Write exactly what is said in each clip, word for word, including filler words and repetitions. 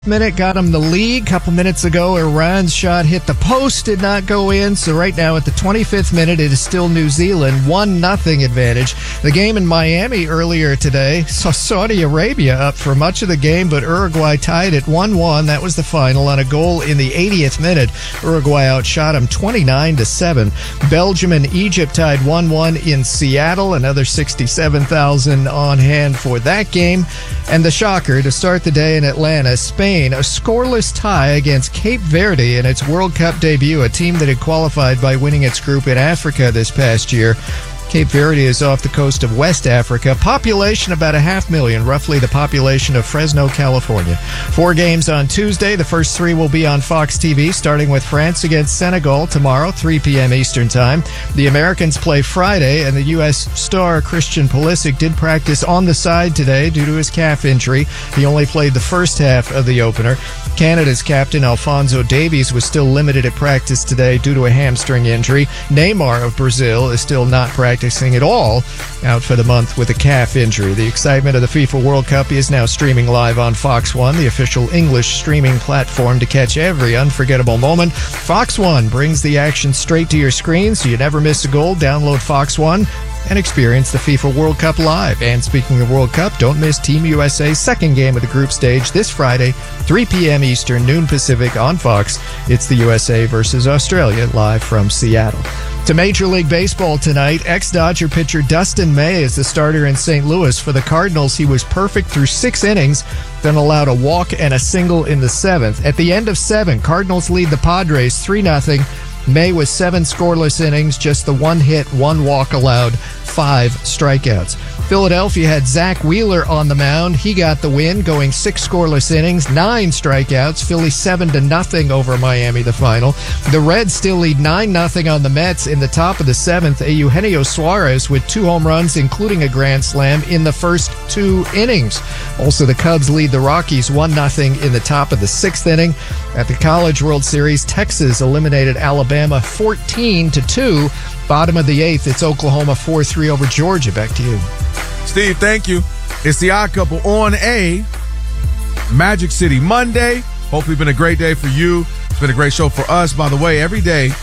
Minute got him the lead. Couple minutes ago, Iran's shot hit the post, did not go in. So right now at the twenty-fifth minute, it is still New Zealand one nothing advantage. The game in Miami earlier today saw Saudi Arabia up for much of the game, but Uruguay tied at one one. That was the final on a goal in the eightieth minute. Uruguay outshot them twenty-nine to seven. Belgium and Egypt tied one one in Seattle. Another sixty-seven thousand on hand for that game. And the shocker to start the day in Atlanta, Spain a scoreless tie against Cape Verde in its World Cup debut, a team that had qualified by winning its group in Africa this past year. Cape Verde is off the coast of West Africa. Population about a half million, roughly the population of Fresno, California. Four games on Tuesday. The first three will be on Fox T V, starting with France against Senegal tomorrow, three p.m. Eastern Time. The Americans play Friday, and the U S star Christian Pulisic did practice on the side today due to his calf injury. He only played the first half of the opener. Canada's captain Alphonso Davies was still limited at practice today due to a hamstring injury. Neymar of Brazil is still not practicing at all, out for the month with a calf injury. The excitement of the FIFA World Cup is now streaming live on Fox One, the official English streaming platform to catch every unforgettable moment. Fox One brings the action straight to your screen so you never miss a goal. Download Fox One and experience the FIFA World Cup live. And speaking of World Cup, don't miss Team U S A's second game of the group stage this Friday, three p.m. Eastern, noon Pacific on Fox. It's the U S A versus Australia, live from Seattle. To Major League Baseball tonight, ex-Dodger pitcher Dustin May is the starter in Saint Louis. For the Cardinals, he was perfect through six innings, then allowed a walk and a single in the seventh. At the end of seven, Cardinals lead the Padres three nothing. May with seven scoreless innings, just the one hit, one walk allowed, five strikeouts. Philadelphia had Zach Wheeler on the mound. He got the win, going six scoreless innings, nine strikeouts. Philly seven to nothing over Miami, the final. The Reds still lead nine nothing on the Mets in the top of the seventh. A Eugenio Suarez with two home runs, including a grand slam in the first two innings. Also, the Cubs lead the Rockies one nothing in the top of the sixth inning. At the College World Series, Texas eliminated Alabama fourteen to two. Bottom of the eighth, it's Oklahoma four three over Georgia. Back to you. Steve, thank you. It's the Odd Couple on a Magic City Monday. Hopefully been a great day for you. It's been a great show for us. By the way, every day,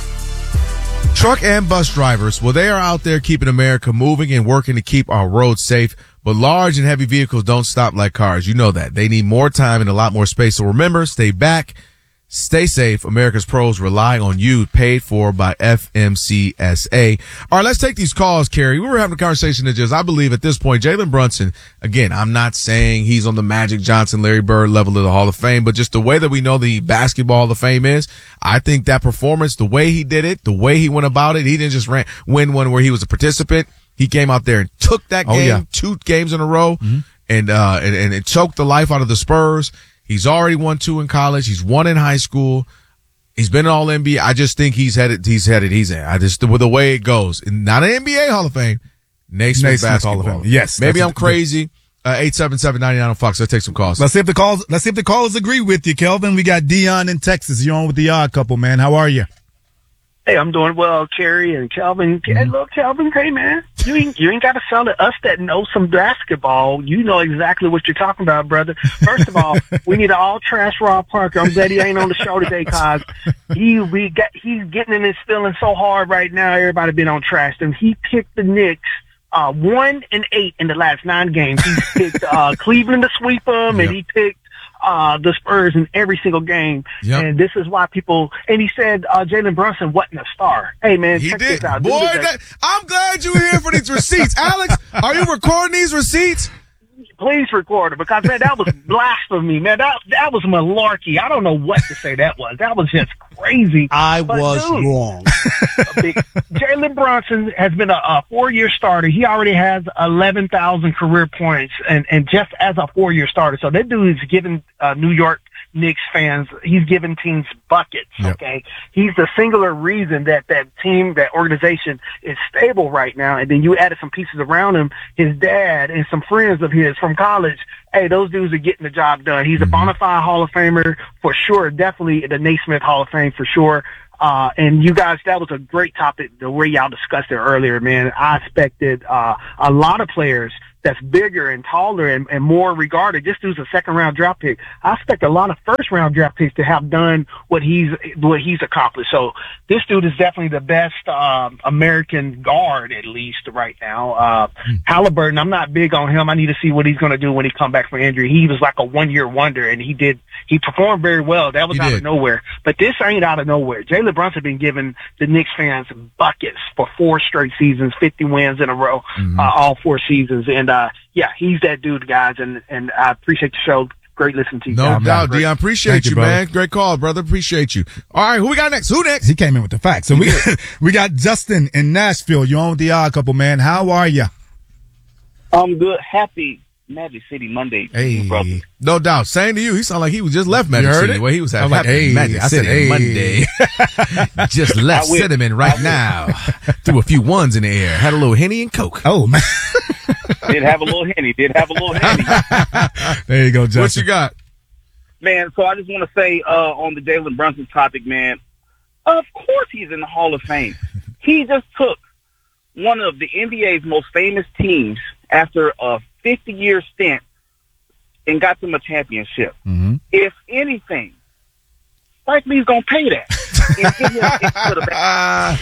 truck and bus drivers, well, they are out there keeping America moving and working to keep our roads safe. But large and heavy vehicles don't stop like cars. You know that. They need more time and a lot more space. So remember, stay back. Stay safe. America's pros rely on you. Paid for by F M C S A. All right, let's take these calls, Kerry. We were having a conversation that just, I believe at this point, Jalen Brunson, again, I'm not saying he's on the Magic Johnson, Larry Bird level of the Hall of Fame, but just the way that we know the Basketball Hall of Fame is, I think that performance, the way he did it, the way he went about it, he didn't just ran, win one where he was a participant. He came out there and took that game, oh, yeah. two games in a row, mm-hmm. and, uh, and, and it choked the life out of the Spurs. He's already won two in college. He's won in high school. He's been an all N B A. I just think he's headed, he's headed, he's in. I just, with the way it goes, not an N B A Hall of Fame, Naismith Basketball Hall of Fame. Yes. Maybe I'm crazy. Uh, eight seven seven, nine nine on Fox. Let's take some calls. Let's see if the calls, let's see if the callers agree with you, Kelvin. We got Dion in Texas. You're on with the Odd Couple, man. How are you? Hey, I'm doing well, Kerry and Calvin. Mm-hmm. Hey, look, Calvin, hey, man, you ain't, you ain't got to sell to us that know some basketball. You know exactly what you're talking about, brother. First of all, we need to all trash Rob Parker. I'm glad he ain't on the show today, cause he, we got, he's getting in his feelings so hard right now. Everybody been on trash him. He picked the Knicks, uh, one and eight in the last nine games. He picked, uh, Cleveland to sweep them, yep. and he picked, uh, the Spurs in every single game. Yep. And this is why people, and he said, uh, Jalen Brunson wasn't a star. Hey, man, he check did. this out. Boy, that, I'm glad you're here for these receipts. Alex, are you recording these receipts? Please record it because, man, that was blasphemy, man. That, that was malarkey. I don't know what to say that was. That was just crazy. I but was dude, wrong. Jalen Brunson has been a, a four-year starter. He already has eleven thousand career points and, and just as a four-year starter. So that dude is giving uh, New York Knicks fans, he's giving teams buckets, yep. okay? He's the singular reason that that team, that organization is stable right now. And then you added some pieces around him, his dad and some friends of his from college. Hey, those dudes are getting the job done. He's mm-hmm. a bona fide Hall of Famer for sure. Definitely the Naismith Hall of Fame for sure. Uh, and you guys, that was a great topic, the way y'all discussed it earlier, man. I expected, uh, a lot of players that's bigger and taller and, and more regarded. This dude's a second round draft pick. I expect a lot of first round draft picks to have done what he's what he's accomplished. So this dude is definitely the best um, American guard, at least right now. Uh, Halliburton, I'm not big on him. I need to see what he's going to do when he come back from injury. He was like a one year wonder, and he did he performed very well. That was He out did. of nowhere. But this ain't out of nowhere. Jalen Brunson been giving the Knicks fans buckets for four straight seasons, fifty wins in a row, Mm-hmm. uh, all four seasons. And, uh, yeah, he's that dude, guys. And, and I appreciate the show. Great listening to you. No guys. doubt, Great. Dion. Appreciate Thank you, you, brother. man. Great call, brother. Appreciate you. All right, who we got next? Who next? He came in with the facts. So we we got Justin in Nashville. You're on with the Odd Couple, man. How are you? I'm good. Happy Magic City Monday, Hey. brother. No doubt. Same to you. He sounded like he was just left Magic You heard City. it? Where he was I at was like, Happy hey. Magic I said, City hey. Monday. Just left I will. Cinnamon right I will. now. Threw a few ones in the air. Had a little Henny and Coke. Oh man, Did have a little henny. Did have a little henny. there you go, Justin. What you got? Man, so I just want to say uh, on the Jalen Brunson topic, man, of course he's in the Hall of Fame. He just took one of the N B A's most famous teams after a fifty-year stint and got them a championship. Mm-hmm. If anything, Spike Lee's going to pay that. And give him a kick to the back.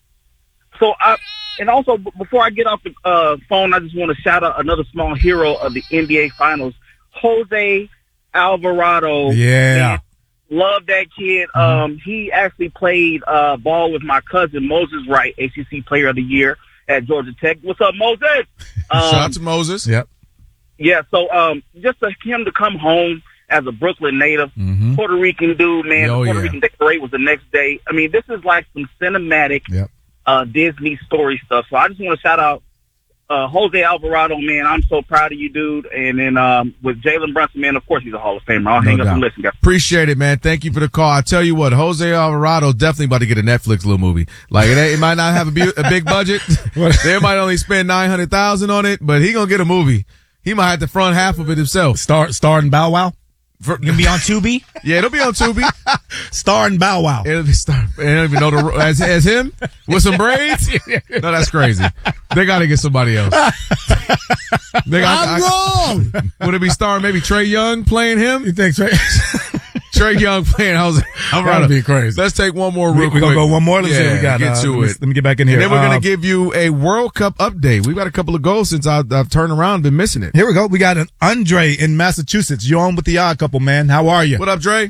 So I, and also b- before I get off the uh, phone, I just want to shout out another small hero of the N B A Finals, Jose Alvarado. Yeah. Man, love that kid. Mm-hmm. Um, he actually played uh, ball with my cousin Moses Wright, A C C Player of the Year at Georgia Tech. What's up, Moses? Um, Shout out to Moses. Yep. yeah. So um, just for him to come home as a Brooklyn native, Mm-hmm. Puerto Rican dude, man. Oh, the Puerto yeah. Rican Day Parade was the next day. I mean, this is like some cinematic Yep. uh, Disney story stuff. So I just want to shout out uh, Jose Alvarado, man. I'm so proud of you, dude. And then um, with Jalen Brunson, man, of course he's a Hall of Famer. I'll No hang up doubt. and listen, guys. Appreciate it, man. Thank you for the call. I tell you what, Jose Alvarado definitely about to get a Netflix little movie. Like it, ain't- it might not have a, bu- a big budget. They might only spend nine hundred thousand on it, but he gonna get a movie. He might have to front half of it himself. Star starring Bow Wow. For, You gonna be on Tubi? yeah, it'll be on Tubi. Starring Bow Wow. It'll be star. I don't even know the as as him with some braids. No, that's crazy. They got to get somebody else. They got, I'm wrong. Would it be starring maybe Trey Young playing him? You think Trey? Trey Young playing Jose Alvarado. That'd be crazy. Let's take one more real We, quick. we gonna go one more. Let's see what Yeah, we got. get Uh, to let me, it. Let me get back in here. And then we're Uh, going to give you a World Cup update. We've got a couple of goals since I've, I've turned around and been missing it. Here we go. We got an Andre in Massachusetts. You're on with the Odd Couple, man. How are you? What up, Dre?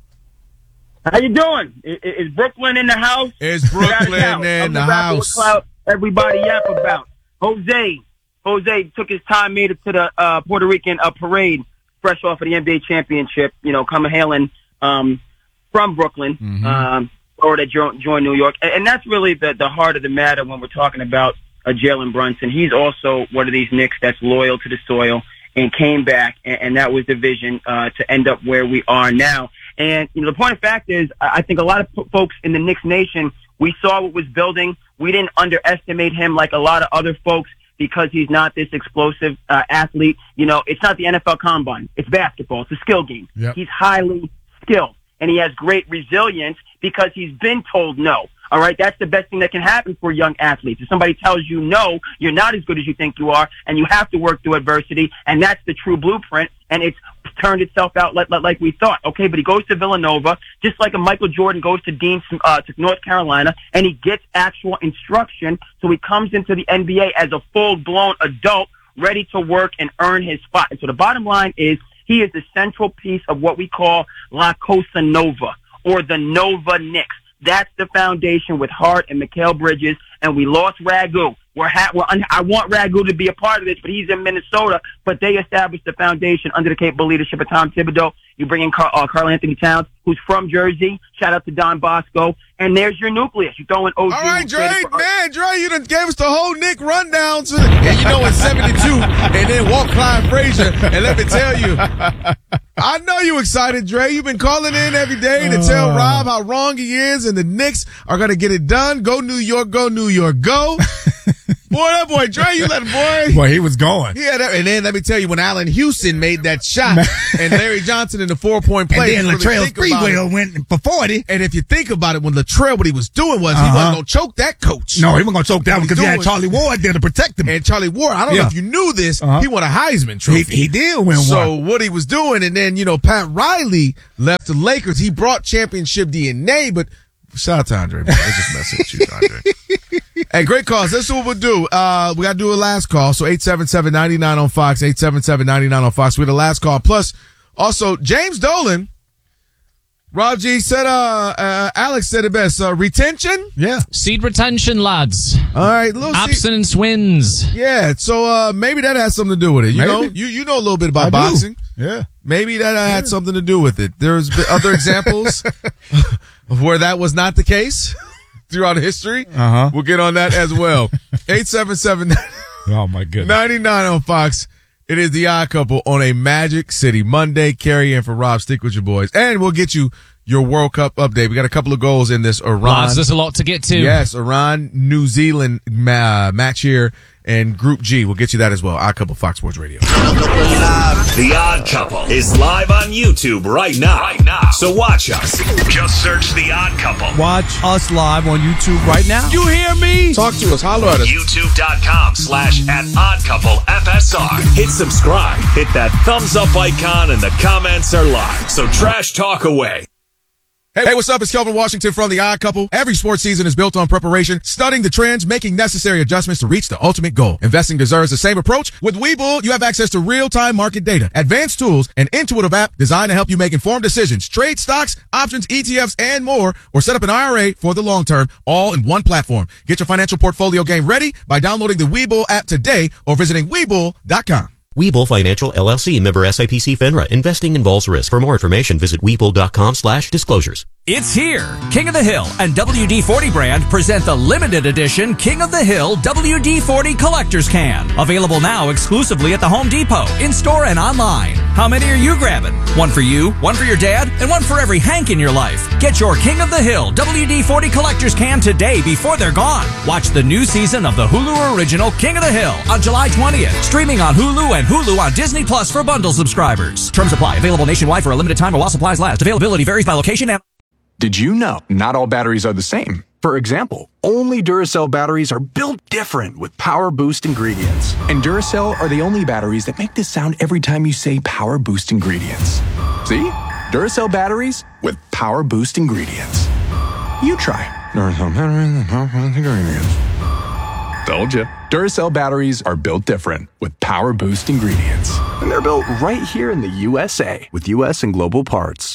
How you doing? Is, is Brooklyn in the house? It's Brooklyn in the house. Everybody yap about Jose. Jose took his time, made it to the uh, Puerto Rican uh, parade, fresh off of the N B A championship. You know, coming hailing um, from Brooklyn, Mhm. um, or that jo- joined New York, and, and that's really the the heart of the matter when we're talking about uh, Jalen Brunson. He's also one of these Knicks that's loyal to the soil and came back, and, and that was the vision uh, to end up where we are now. And you know, the point of fact is, I I think a lot of p- folks in the Knicks nation, we saw what was building. We didn't underestimate him like a lot of other folks because he's not this explosive uh, athlete. You know, it's not the N F L Combine. It's basketball. It's a skill game. Yep. He's highly skilled, and he has great resilience because he's been told no. All right, that's the best thing that can happen for young athletes. If somebody tells you no, you're not as good as you think you are, and you have to work through adversity, and that's the true blueprint, and it's turned itself out like, like, like we thought. Okay, but he goes to Villanova, just like a Michael Jordan goes to Dean, uh, to North Carolina, and he gets actual instruction, so he comes into the N B A as a full-blown adult, ready to work and earn his spot. And so the bottom line is, he is the central piece of what we call La Cosa Nova, or the Nova Knicks. That's the foundation with Hart and Mikal Bridges, and we lost Ragu. We're ha- we're un- I want Ragu to be a part of this, but he's in Minnesota. But they established the foundation under the capable leadership of Tom Thibodeau. You bring in Carl, uh, Carl Anthony Towns, who's from Jersey. Shout out to Don Bosco. And there's your nucleus. You throw in O G. All right, who Dre, traded for- man, Dre, you done gave us the whole Nick rundown. To, and you know it's seventy-two, and then walk Clyde Frazier. And let me tell you, I know you excited, Dre. You've been calling in every day to tell Rob how wrong he is, and the Knicks are going to get it done. Go New York, go New York, go. Boy, that boy Dre, you let him, boy. Boy, he was going. Yeah, that, and then let me tell you, when Allen Houston made that shot and Larry Johnson in the four-point play. And then Latrell Sprewell went for forty. And if you think about it, when Latrell, what he was doing was uh-huh. he wasn't going to choke that coach. No, he wasn't going to choke that one because he had Charlie Ward there to protect him. And Charlie Ward, I don't yeah. know if you knew this, uh-huh. he won a Heisman trophy. He, he did win one. So what he was doing, and then, you know, Pat Riley left the Lakers. He brought championship D N A, but shout out to Andre, man. I just messing with you, Andre. Hey, great calls. Let's see what we'll do. Uh, we got to do a last call. So eight seven seven, nine nine on Fox, eight seven seven, nine nine on Fox. We're the last call. Plus, also, James Dolan, Rob G said, uh, uh, Alex said it best. Uh, retention? Yeah. Seed retention, lads. All right. Little Abstinence seed. wins. Yeah. So, uh, maybe that has something to do with it. You maybe. know, you, you know a little bit about I boxing. Do. Yeah. Maybe that uh, had something to do with it. There's been other examples of where that was not the case throughout history. Uh-huh. We'll get on that as well. eight seven seven, oh my goodness. ninety-nine on Fox. It is the Odd Couple on a Magic City Monday. Carry in for Rob. Stick with your boys. And we'll get you your World Cup update. We got a couple of goals in this Iran. Lots, there's a lot to get to. Yes, Iran, New Zealand uh, match here. And Group G, we'll get you that as well. Odd Couple, Fox Sports Radio. The Odd Couple is live on YouTube right now. Right now. So watch us. Just search The Odd Couple. Watch us live on YouTube right now. You hear me? Talk to us. Holler at us. YouTube.com slash at Odd Couple F S R. Hit subscribe. Hit that thumbs up icon and the comments are live. So trash talk away. Hey, what's up? It's Kelvin Washington from The Odd Couple. Every sports season is built on preparation, studying the trends, making necessary adjustments to reach the ultimate goal. Investing deserves the same approach. With Webull, you have access to real-time market data, advanced tools, and intuitive app designed to help you make informed decisions, trade stocks, options, E T Fs, and more, or set up an I R A for the long term, all in one platform. Get your financial portfolio game ready by downloading the Webull app today or visiting Webull dot com. Webull Financial, L L C, member S I P C FINRA. Investing involves risk. For more information, visit Webull.com slash disclosures. It's here. King of the Hill and W D forty brand present the limited edition King of the Hill W D forty Collector's Can. Available now exclusively at the Home Depot, in-store and online. How many are you grabbing? One for you, one for your dad, and one for every Hank in your life. Get your King of the Hill W D forty Collector's Can today before they're gone. Watch the new season of the Hulu original King of the Hill on July twentieth. Streaming on Hulu and Hulu on Disney Plus for bundle subscribers. Terms apply. Available nationwide for a limited time or while supplies last. Availability varies by location and... Did you know not all batteries are the same? For example, only Duracell batteries are built different with Power Boost ingredients. And Duracell are the only batteries that make this sound every time you say Power Boost ingredients. See? Duracell batteries with Power Boost ingredients. You try. Duracell batteries with Power Boost ingredients. Told you. Duracell batteries are built different with Power Boost ingredients. And they're built right here in the U S A with U S and global parts.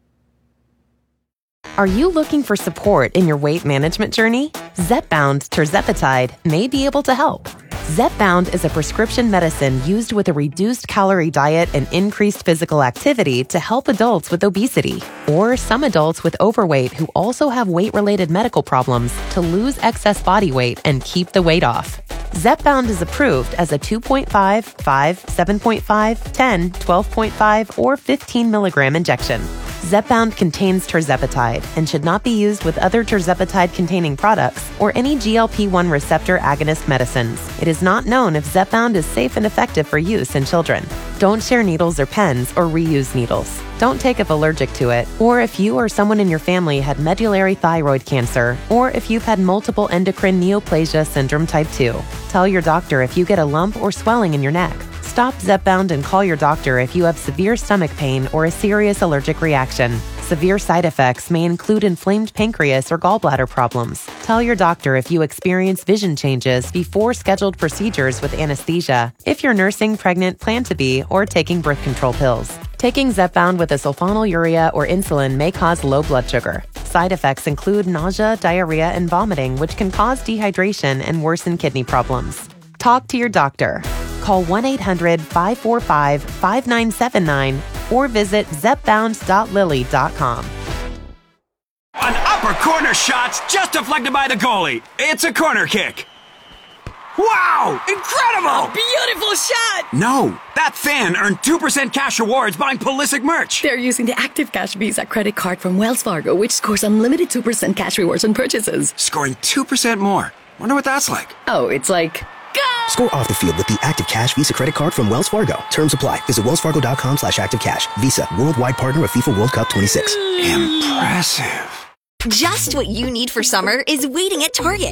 Are you looking for support in your weight management journey? Zepbound tirzepatide may be able to help. Zepbound is a prescription medicine used with a reduced calorie diet and increased physical activity to help adults with obesity or some adults with overweight who also have weight-related medical problems to lose excess body weight and keep the weight off. Zepbound is approved as a two point five, five, seven point five, ten, twelve point five, or fifteen milligram injection. Zepbound contains tirzepatide and should not be used with other tirzepatide-containing products or any G L P one receptor agonist medicines. It is not known if Zepbound is safe and effective for use in children. Don't share needles or pens or reuse needles. Don't take if allergic to it, or if you or someone in your family had medullary thyroid cancer, or if you've had multiple endocrine neoplasia syndrome type two. Tell your doctor if you get a lump or swelling in your neck. Stop Zepbound and call your doctor if you have severe stomach pain or a serious allergic reaction. Severe side effects may include inflamed pancreas or gallbladder problems. Tell your doctor if you experience vision changes before scheduled procedures with anesthesia, if you're nursing, pregnant, plan to be, or taking birth control pills. Taking Zepbound with a sulfonylurea or insulin may cause low blood sugar. Side effects include nausea, diarrhea, and vomiting, which can cause dehydration and worsen kidney problems. Talk to your doctor. Call one eight hundred, five four five, five nine seven nine or visit zepbound dot lilly dot com. An upper corner shot's just deflected by the goalie. It's a corner kick. Wow! Incredible! A beautiful shot! No, that fan earned two percent cash rewards buying Pulisic merch. They're using the Active Cash Visa credit card from Wells Fargo, which scores unlimited two percent cash rewards on purchases. Scoring two percent more. Wonder what that's like. Oh, it's like, Score off the field with the Active Cash Visa credit card from Wells Fargo. Terms apply. Visit wellsfargo.com slash active cash. Visa, worldwide partner of FIFA World Cup twenty-six. Impressive. Just what you need for summer is waiting at Target.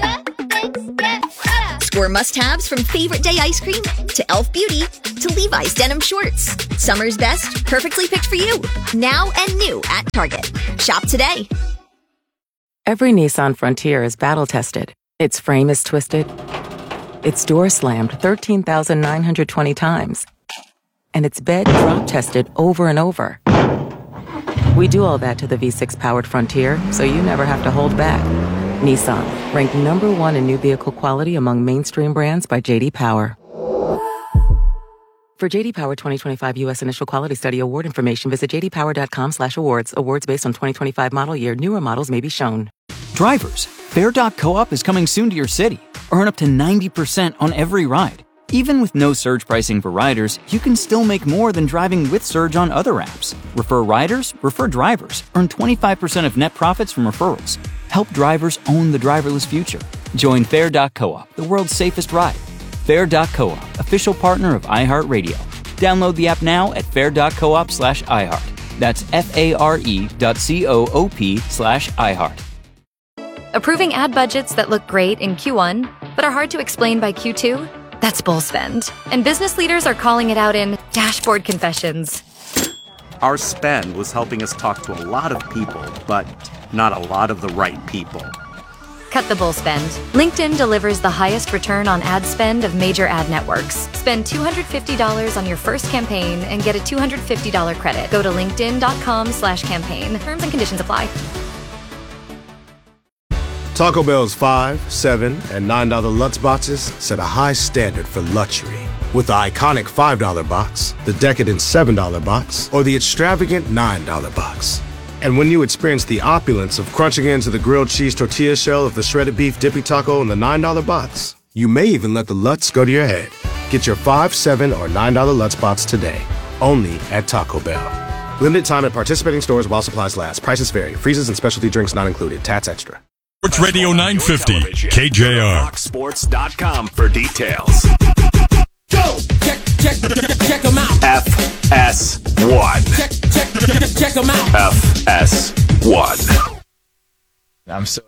Score must-haves from Favorite Day ice cream to e l f Beauty to Levi's denim shorts. Summer's best, perfectly picked for you. Now and new at Target. Shop today. Every Nissan Frontier is battle-tested. Its frame is twisted. Its door slammed thirteen thousand nine hundred twenty times. And its bed drop-tested over and over. We do all that to the V six powered Frontier, so you never have to hold back. Nissan, ranked number one in new vehicle quality among mainstream brands by J D Power. For J D Power twenty twenty-five U S Initial Quality Study award information, visit j d power dot com slash awards. Awards based on twenty twenty-five model year. Newer models may be shown. Drivers, Fair dot co-op is coming soon to your city. Earn up to ninety percent on every ride. Even with no surge pricing for riders, you can still make more than driving with Surge on other apps. Refer riders, refer drivers. Earn twenty-five percent of net profits from referrals. Help drivers own the driverless future. Join Fair dot co-op, the world's safest ride. Fair dot co-op, official partner of iHeartRadio. Download the app now at fair dot coop slash iHeart. That's F-A-R-E dot C-O-O-P slash iHeart. Approving ad budgets that look great in Q one, but are hard to explain by Q two? That's bull spend. And business leaders are calling it out in dashboard confessions. Our spend was helping us talk to a lot of people, but not a lot of the right people. Cut the bull spend. LinkedIn delivers the highest return on ad spend of major ad networks. Spend two hundred fifty dollars on your first campaign and get a two hundred fifty dollars credit. Go to linkedin.com slash campaign. Terms and conditions apply. Taco Bell's five, seven, and nine dollar Lutz boxes set a high standard for luxury. With the iconic five dollar box, the decadent seven dollar box, or the extravagant nine dollar box. And when you experience the opulence of crunching into the grilled cheese tortilla shell of the shredded beef dippy taco in the nine dollar box, you may even let the Lutz go to your head. Get your five, seven, or nine dollar Lutz box today, only at Taco Bell. Limited time at participating stores while supplies last. Prices vary. Freezes and specialty drinks not included. Tats extra. Sports Radio nine fifty, K J R. fox sports dot com for details. Go! Check, check, check them out. F S one. Check, check, check them out. F S one. I'm so...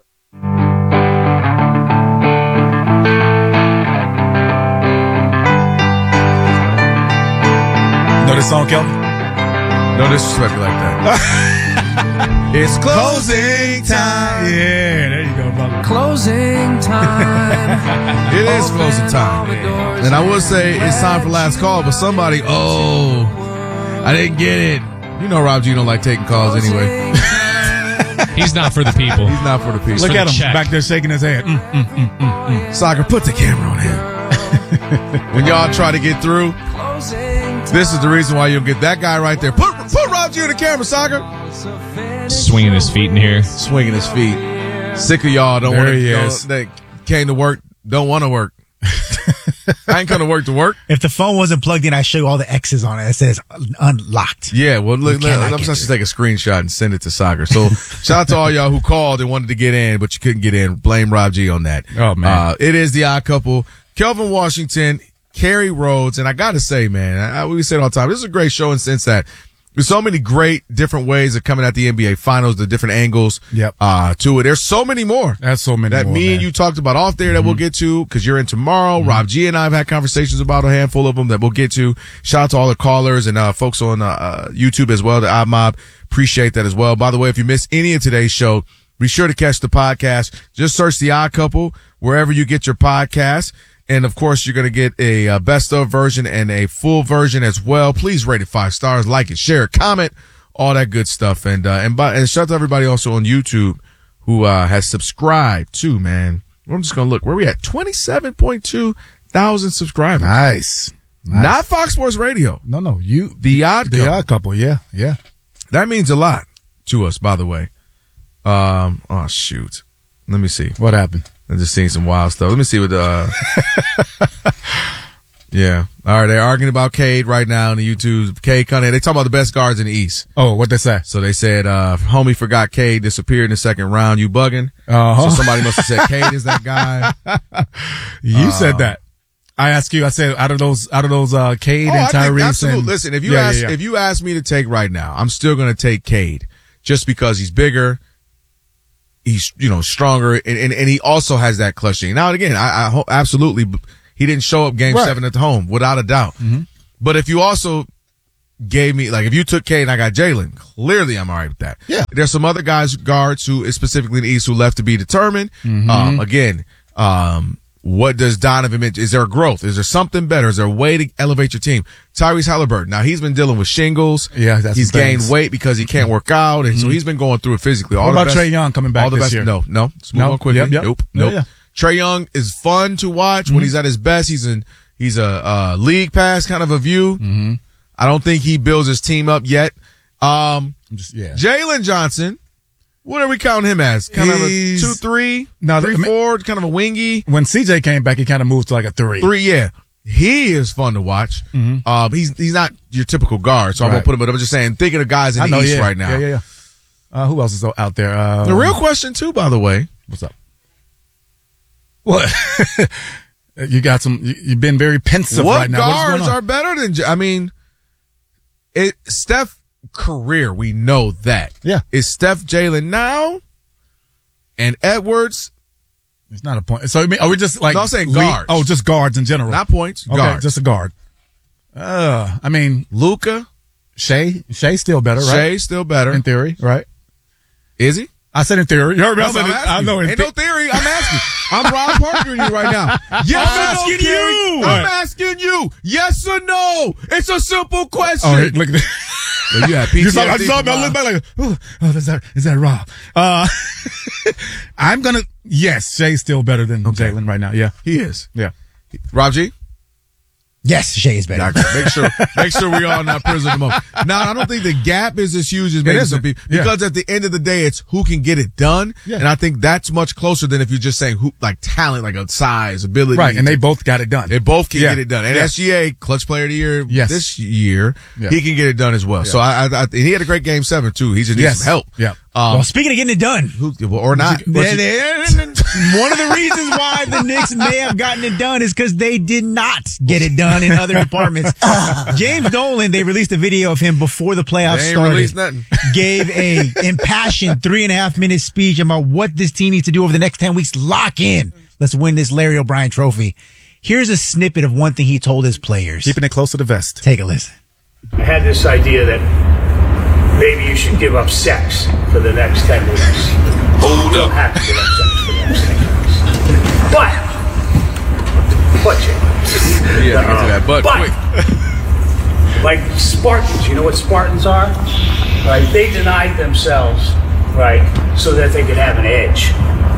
Know this song, Kelvin? No disrespect like that. It's closing time. Yeah, there you go, brother. Closing time. It is closing time. And I will say it's time for last call, but somebody, oh, I didn't get it. You know Rob G don't like taking calls anyway. He's not for the people. He's not for the people. Look For at the him check. back there shaking his head. Mm, mm, mm, mm, mm. Soccer, put the camera on him. When y'all try to get through, this is the reason why you'll get that guy right there. Put, put Rob G on the camera, Soccer. Swinging his feet in here. Swinging his feet. Sick of y'all don't There want he to. is. They came to work, don't want to work. I ain't come to work to work. If the phone wasn't plugged in, I show you all the X's on it. It says unlocked. Yeah, well, look, cannot let, get let's just take a screenshot and send it to Soccer. So, shout out to all y'all who called and wanted to get in, but you couldn't get in. Blame Rob G on that. Oh, man. Uh, it is the Odd Couple. Kelvin Washington, Kerry Rhodes, and I got to say, man, I, we say it all the time. This is a great show in the sense that there's so many great different ways of coming at the N B A Finals, the different angles Yep. uh, to it. There's so many more. That's so many that more, me man. and you talked about off there that we'll get to because you're in tomorrow. Mm-hmm. Rob G and I have had conversations about a handful of them that we'll get to. Shout out to all the callers and uh, folks on uh, uh, YouTube as well, the Odd Mob. Appreciate that as well. By the way, if you missed any of today's show, be sure to catch the podcast. Just search The Odd Couple wherever you get your podcast. And, of course, you're going to get a uh, best of version and a full version as well. Please rate it five stars, like it, share it, comment, all that good stuff. And, uh, and, by, and shout out to everybody also on YouTube who, uh, has subscribed too, man. I'm just going to look. Where are we at? twenty-seven point two thousand subscribers. Nice. nice. Not Fox Sports Radio. No, no. You. The Odd The Couple. Odd Couple. Yeah. Yeah. That means a lot to us, by the way. Um, oh, shoot. Let me see. What happened? I'm just seeing some wild stuff. Let me see what, uh, Yeah. All right. They're arguing about Cade right now on the YouTube. Cade Cunningham. They talk about the best guards in the East. Oh, what they say? So they said, uh, homie forgot Cade disappeared in the second round. You bugging? Uh-huh. So somebody must have said Cade is that guy. You uh, said that. I asked you, I said, out of those, out of those, uh, Cade oh, and I think Tyrese. absolutely. And, Listen, if you yeah, ask, yeah, yeah. if you ask me to take right now, I'm still going to take Cade just because he's bigger. He's, you know, stronger, and, and, and he also has that clutch thing. Now, again, I, I hope absolutely he didn't show up game Right. seven at the home, without a doubt. Mm-hmm. But if you also gave me, like, if you took Cade and I got Jalen, clearly I'm all right with that. Yeah. There's some other guys, guards, who, specifically in the East, who left to be determined. Mm-hmm. Um, again, um, what does Donovan mention? Is there a growth? Is there something better? Is there a way to elevate your team? Tyrese Halliburton. Now, he's been dealing with shingles. Yeah, that's He's the gained things. weight because he can't work out, and mm-hmm. so he's been going through it physically. All What the about best, Trae Young coming back all the this best, year? No, no. Let's move No? on quickly. Yep, yep. Nope, Yeah, nope. yeah. Trae Young is fun to watch Mm-hmm. when he's at his best. He's in, he's a, uh, league pass kind of a view. Mm-hmm. I don't think he builds his team up yet. Um, Just, yeah. Jalen Johnson. What are we counting him as? Kind He's- of a two, three, No, three, I mean- four, kind of a wingy. When C J came back, he kind of moved to like a three. Three, yeah. He is fun to watch. Mm-hmm. Um, he's he's not your typical guard, so I Right. won't put him. But I'm just saying, thinking of guys in I the know, East yeah. right now. Yeah, yeah, yeah. Uh, who else is out there? Uh, The real question, too, by the way. What's up? What? you got some. You, you've been very pensive What right now. What's going guards on? are better than? J- I mean, it Steph career. We know that. Yeah. Is Steph Jalen now, and Edwards? It's not a point. So I mean, are we just like? No, I'm saying lead- guards. Oh, just guards in general. Not points. Okay, Guards. just a guard. Uh, I mean, Luka, Shea. Shea's still better, right? Shea still better In theory, right? Is he? I said in theory. You heard me? I No, said I'm it- I asking know. you. In Ain't the- no theory. I'm asking. I'm Rob Parker you right now. Yes I'm or no, asking Kerry? you. I'm What? asking you. Yes or no? It's a simple question. Oh, hey, look at that. Well, you had P T S D You saw, I saw him. I from, looked back like, oh, oh, is that is that Rob? Uh, I'm gonna. Yes, Shea's still better than Jalen right now. Yeah, He is. yeah. Rob G? Yes, Shea is better. Exactly. Make sure, make sure we all not prison the moment. Now, I don't think the gap is as huge as maybe isn't. some people, Yeah. because at the end of the day, it's who can get it done. Yeah. And I think that's much closer than if you're just saying who, like talent, like a size, ability. Right, and they both got it done. They both can Yeah. get it done. And Yeah. S G A, clutch player of the year Yes. this year, Yeah. he can get it done as well. So I, I, I, and he had a great game seven too. He just needs Yes. some help. Yeah. Um, Well, speaking of getting it done, who, or not. They- they- one of the reasons why the Knicks may have gotten it done is because they did not get it done in other departments. James Dolan, they released a video of him before the playoffs They ain't started. released nothing. Gave a impassioned three and a half minute speech about what this team needs to do over the next ten weeks. Lock in. Let's win this Larry O'Brien trophy. Here's a snippet of one thing he told his players. Keeping it close to the vest. Take a listen. I had this idea that maybe you should give up sex for the next ten weeks. Hold you don't have to give up sex for the next ten weeks. But, but, Jay, Yeah, get to that. But, but quick. like Spartans, you know what Spartans are? Right? They denied themselves, right, so that they could have an edge.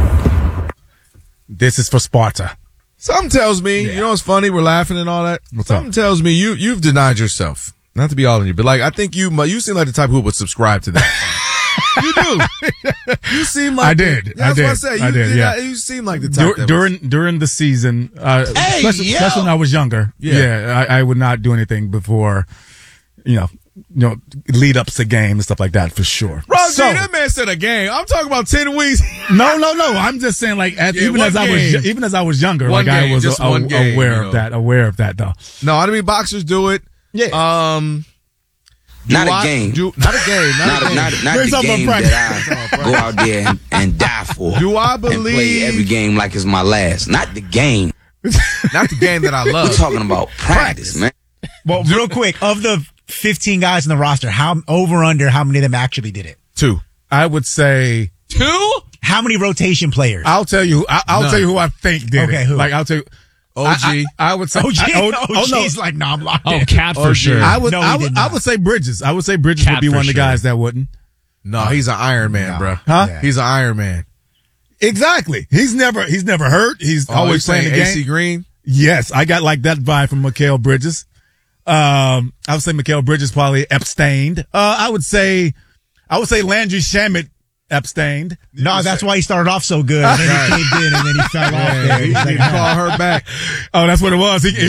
This is for Sparta. Something tells me, you know what's funny? We're laughing and all that. What's Something up? tells me you, you've denied yourself. Not to be all in you, but like, I think you, you seem like the type who would subscribe to that. You do. You seem like I did. That's I did. what I said. You, I did, you yeah. know, you seem like the type Dur- that during during the season, uh, Hey, especially, yo! especially when I was younger. Yeah. Yeah, I, I would not do anything before, you know, you know, lead ups to game and stuff like that for sure. Roger, So- that man said a game. I'm talking about ten weeks. No, no, no. I'm just saying, like, as, Yeah, even one as I game. was, even as I was younger, One like I game, was just a- one a- game, aware you of know. that, aware of that, though. No, I mean boxers do it. Yeah. Um, Not do a I- game. Do, not a game. Not, Not, a game. not, not We're the talking about game practice. that I go out there and, and die for. Do I And play believe- every game like it's my last. Not the game. Not the game that I love. We're talking about practice, man. Well, real quick, of the fifteen guys in the roster, how over under how many of them actually did it? Two. I would say Two? How many rotation players? I'll tell you. I, I'll None. tell you who I think did Okay, it. who? Like I'll tell you. O G. I, I, I would say. O G, I, oh, O oh, no. G's like, nah, I'm locked Oh, in. Cat for Oh, sure. I would. No, he I did would. I not. would say Bridges. I would say Bridges Cat would be for one of the sure. guys that wouldn't. No, he's an Iron Man, No. bro. Huh? Yeah. He's an Iron Man. Exactly. He's never. He's never hurt. He's Oh, always you playing the saying game. A C Green? Yes, I got like that vibe from Mikal Bridges. Um, I would say Mikal Bridges probably abstained. Uh, I would say, I would say Landry Shamet abstained. No, that's why he started off so good. And then he caved in and then he fell off there. He, He's he like, called her back. Oh, that's what it was. He,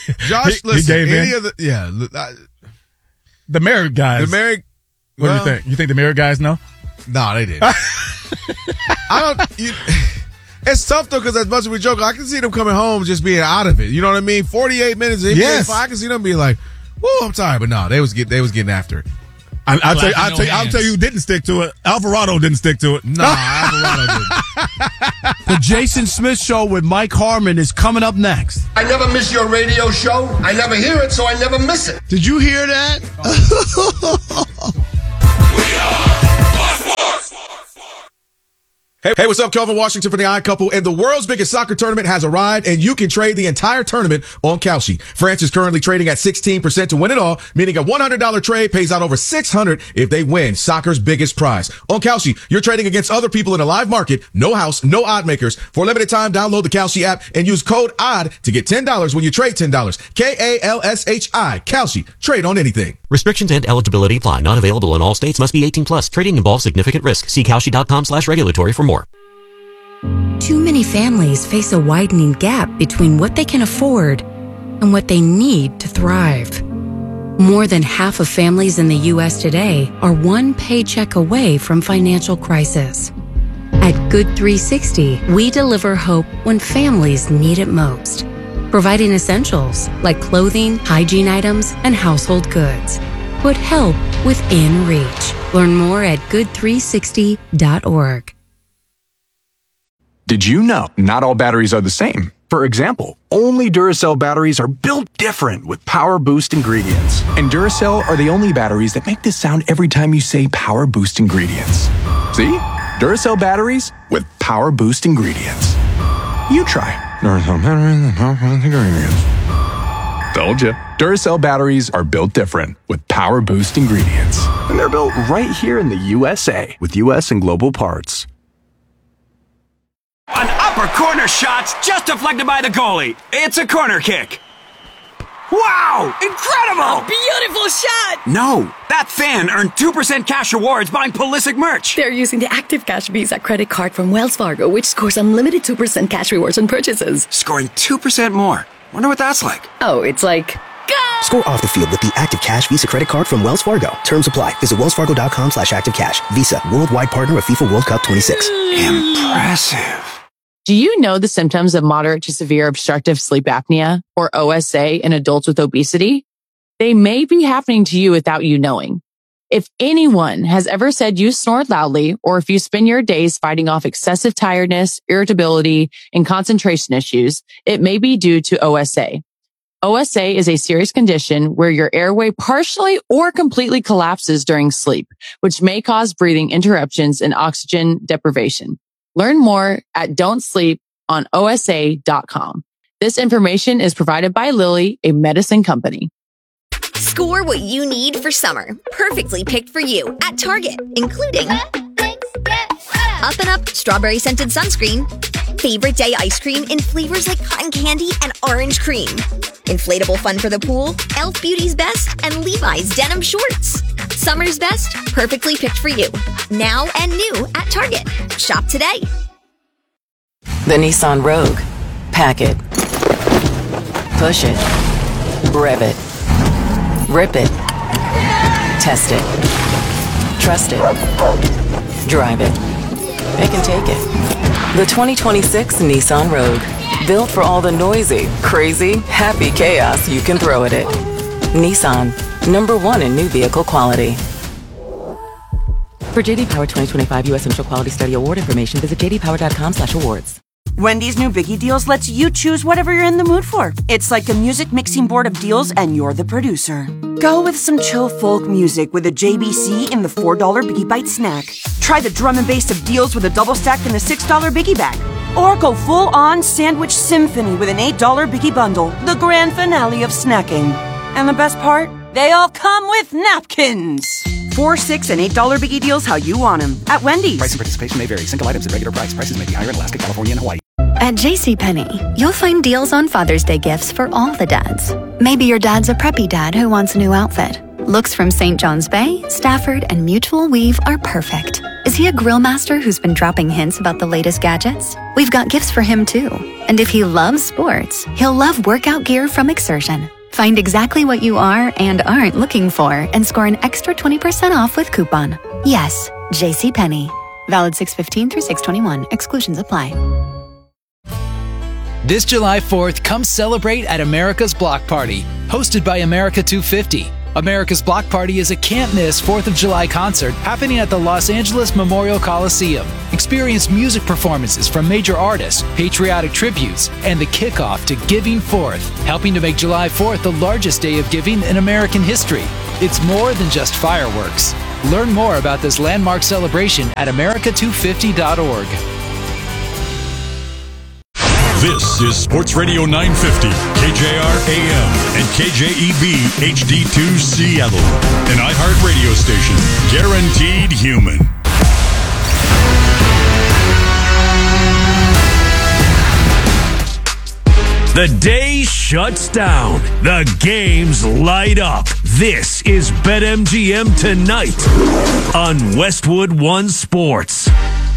Josh, he, listen, he gave any in. of the, yeah. I, the married guys. The married. What well, do you think? You think the married guys know? No, they didn't. I don't. You, it's tough though, because as much as we joke, I can see them coming home just being out of it. You know what I mean? Forty-eight minutes. Yes. I can see them being like, "Whoa, I'm tired," but no, they was get they was getting after it. I, I'll, tell you, I'll, tell you, I'll tell you who didn't stick to it. Alvarado didn't stick to it. No, Alvarado didn't. The Jason Smith Show with Mike Harmon is coming up next. I never miss your radio show. I never hear it, so I never miss it. Did you hear that? Hey, hey, what's up? Kelvin Washington for the Odd Couple. And the world's biggest soccer tournament has arrived, and you can trade the entire tournament on Kalshi. France is currently trading at sixteen percent to win it all, meaning a one hundred dollars trade pays out over six hundred dollars if they win soccer's biggest prize. On Kalshi, you're trading against other people in a live market, no house, no odd makers. For a limited time, download the Kalshi app and use code ODD to get ten dollars when you trade ten dollars. K A L S H I. Kalshi. Trade on anything. Restrictions and eligibility apply. Not available in all states. Must be eighteen plus. Trading involves significant risk. See Kalshi.com slash regulatory for more. Too many families face a widening gap between what they can afford and what they need to thrive. More than half of families in the U S today are one paycheck away from financial crisis. At Good three sixty, we deliver hope when families need it most, providing essentials like clothing, hygiene items, and household goods. Put help within reach. Learn more at good three sixty dot org. Did you know not all batteries are the same? For example, only Duracell batteries are built different with Power Boost ingredients. And Duracell are the only batteries that make this sound every time you say Power Boost ingredients. See? Duracell batteries with Power Boost ingredients. You try. Duracell batteries with Power Boost ingredients. Told ya. Duracell batteries are built different with Power Boost ingredients. And they're built right here in the U S A with U S and global parts. An upper corner shot's just deflected by the goalie. It's a corner kick. Wow! Incredible! A beautiful shot! No, that fan earned two percent cash rewards buying Pulisic merch. They're using the Active Cash Visa credit card from Wells Fargo, which scores unlimited two percent cash rewards on purchases. Scoring two percent more. Wonder what that's like. Oh, it's like... Score off the field with the Active Cash Visa credit card from Wells Fargo. Terms apply. Visit wellsfargo.com slash active cash. Visa, worldwide partner of FIFA World Cup twenty-six. Impressive. Do you know the symptoms of moderate to severe obstructive sleep apnea, or O S A, in adults with obesity? They may be happening to you without you knowing. If anyone has ever said you snore loudly, or if you spend your days fighting off excessive tiredness, irritability, and concentration issues, it may be due to O S A. O S A is a serious condition where your airway partially or completely collapses during sleep, which may cause breathing interruptions and oxygen deprivation. Learn more at don't sleep on O S A dot com. This information is provided by Lilly, a medicine company. Score what you need for summer. Perfectly picked for you at Target, including Up and Up strawberry scented sunscreen, favorite day ice cream in flavors like cotton candy and orange cream, inflatable fun for the pool, Elf Beauty's Best, and Levi's denim shorts. Summer's best, perfectly picked for you. Now and new at Target. Shop today. The Nissan Rogue. Pack it. Push it. Rev it. Rip it. Test it. Trust it. Drive it. It can take it. The twenty twenty-six Nissan Rogue. Built for all the noisy, crazy, happy chaos you can throw at it. Nissan. Number one in new vehicle quality. For J D Power twenty twenty-five U S Central Quality Study Award information, visit j d power dot com slash awards. Wendy's new Biggie Deals lets you choose whatever you're in the mood for. It's like a music mixing board of deals, and you're the producer. Go with some chill folk music with a J B C in the four dollar Biggie Bite snack. Try the drum and bass of deals with a double stack in the six dollar Biggie Bag. Or go full-on sandwich symphony with an eight dollar Biggie Bundle, the grand finale of snacking. And the best part? They all come with napkins. Four, six, and eight dollar Biggie Deals how you want them at Wendy's. Price and participation may vary. Single items at regular price. Prices may be higher in Alaska, California, and Hawaii. At JCPenney, you'll find deals on Father's Day gifts for all the dads. Maybe your dad's a preppy dad who wants a new outfit. Looks from Saint John's Bay, Stafford, and Mutual Weave are perfect. Is he a grill master who's been dropping hints about the latest gadgets? We've got gifts for him too. And if he loves sports, he'll love workout gear from Exertion. Find exactly what you are and aren't looking for and score an extra twenty percent off with coupon. Yes, JCPenney. Valid six fifteen through six twenty-one. Exclusions apply. This July fourth, come celebrate at America's Block Party, hosted by America two fifty. America's Block Party is a can't-miss fourth of July concert happening at the Los Angeles Memorial Coliseum. Experience music performances from major artists, patriotic tributes, and the kickoff to Giving Fourth, helping to make July fourth the largest day of giving in American history. It's more than just fireworks. Learn more about this landmark celebration at America two fifty dot org. This is Sports Radio nine fifty, K J R A M, and K J E B H D two Seattle, an iHeart radio station, guaranteed human. The day shuts down. The games light up. This is BetMGM Tonight on Westwood One Sports.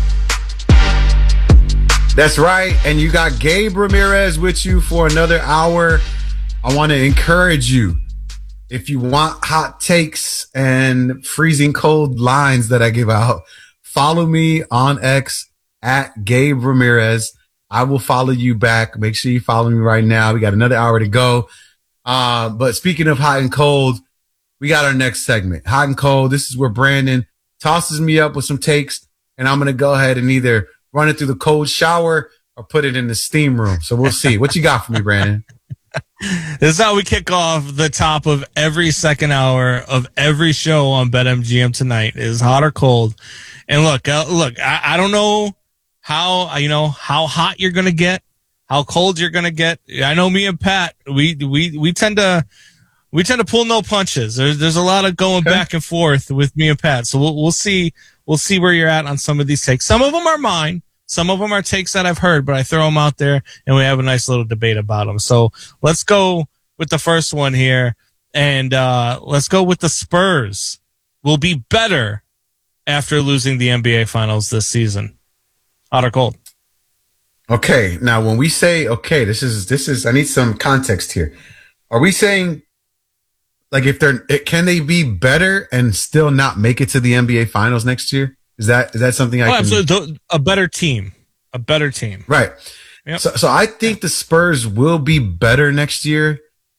That's right. And you got Gabe Ramirez with you for another hour. I want to encourage you. If you want hot takes and freezing cold lines that I give out, follow me on X at Gabe Ramirez. I will follow you back. Make sure you follow me right now. We got another hour to go. Uh, but speaking of hot and cold, we got our next segment. Hot and cold. This is where Brandon tosses me up with some takes, and I'm going to go ahead and either run it through the cold shower or put it in the steam room. So we'll see. What you got for me, Brandon? This is how we kick off the top of every second hour of every show on BetMGM Tonight is hot or cold. And look, uh, look, I, I don't know how, you know, how hot you're going to get, how cold you're going to get. I know me and Pat, we, we, we tend to, we tend to pull no punches. There's, there's a lot of going okay. back and forth with me and Pat. So we'll, we'll see. We'll see where you're at on some of these takes. Some of them are mine. Some of them are takes that I've heard, but I throw them out there and we have a nice little debate about them. So let's go with the first one here. And, uh, let's go with the Spurs will be better after losing the N B A finals this season. Hot or cold? Okay. Now, when we say, okay, this is, this is, I need some context here. Are we saying, like, if they're, can they be better and still not make it to the N B A finals next year? Is that, is that something I oh, can? Absolutely. A better team, a better team. Right. Yep. So, so I think the Spurs will be better next year.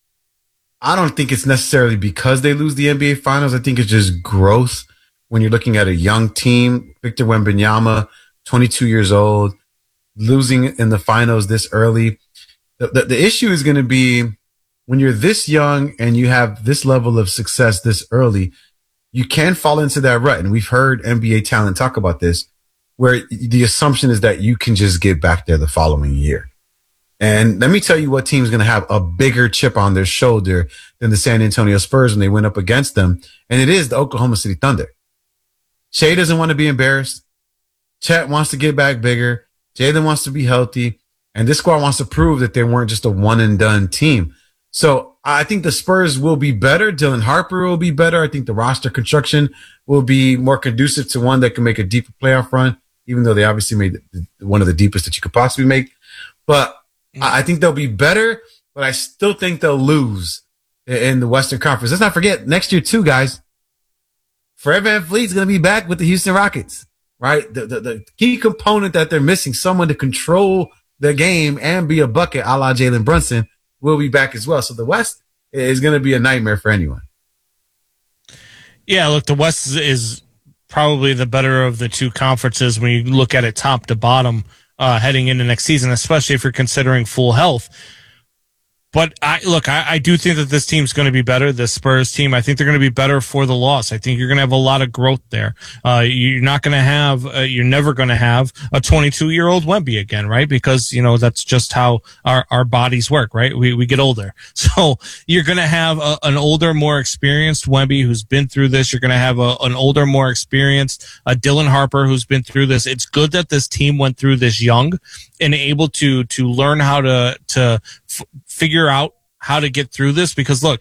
I don't think it's necessarily because they lose the N B A finals. I think it's just growth when you're looking at a young team. Victor Wembanyama, twenty-two years old, losing in the finals this early. The, the, the issue is going to be when you're this young and you have this level of success this early, you can fall into that rut. And we've heard N B A talent talk about this, where the assumption is that you can just get back there the following year. And let me tell you what team's going to have a bigger chip on their shoulder than the San Antonio Spurs when they went up against them. And it is the Oklahoma City Thunder. Shea doesn't want to be embarrassed. Chet wants to get back bigger. Jalen wants to be healthy. And this squad wants to prove that they weren't just a one and done team. So I think the Spurs will be better. Dylan Harper will be better. I think the roster construction will be more conducive to one that can make a deeper playoff run, even though they obviously made one of the deepest that you could possibly make. But I think they'll be better, but I still think they'll lose in the Western Conference. Let's not forget, next year too, guys, Fred VanVleet's going to be back with the Houston Rockets, right? The, the, the key component that they're missing, someone to control the game and be a bucket a la Jalen Brunson, will be back as well. So the West is going to be a nightmare for anyone. Yeah, look, the West is probably the better of the two conferences when you look at it top to bottom. Uh, heading into next season, especially if you're considering full health. But I look, I, I do think that this team's going to be better. The Spurs team, I think they're going to be better for the loss. I think you're going to have a lot of growth there. Uh, you're not going to have, uh, you're never going to have a twenty-two year old Wemby again, right? Because, you know, that's just how our, our bodies work, right? We, we get older. So you're going to have a, an older, more experienced Wemby who's been through this. You're going to have a, an older, more experienced, uh, Dylan Harper who's been through this. It's good that this team went through this young and able to, to learn how to, to f- figure out how to get through this, because look,